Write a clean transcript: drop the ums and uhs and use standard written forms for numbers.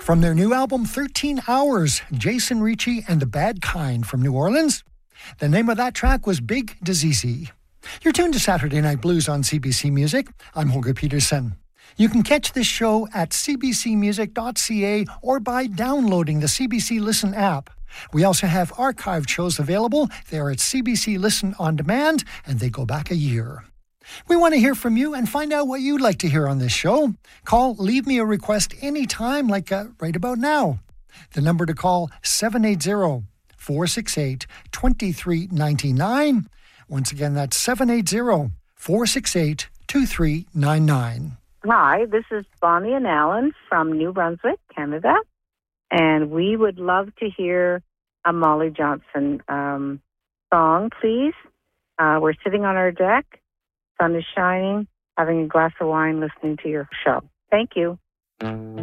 From their new album, 13 Hours, Jason Ricci and the Bad Kind from New Orleans. The name of that track was Big Disease. You're tuned to Saturday Night Blues on CBC Music. I'm Holger Peterson. You can catch this show at cbcmusic.ca or by downloading the CBC Listen app. We also have archived shows available. They're at CBC Listen On Demand, and they go back a year. We want to hear from you and find out what you'd like to hear on this show. Call, leave me a request anytime, like right about now. The number to call, 780-468-2399. Once again, that's 780-468-2399. Hi, this is Bonnie and Alan from New Brunswick, Canada, and we would love to hear a Molly Johnson song, please. We're sitting on our deck. Sun is shining, having a glass of wine, listening to your show. Thank you.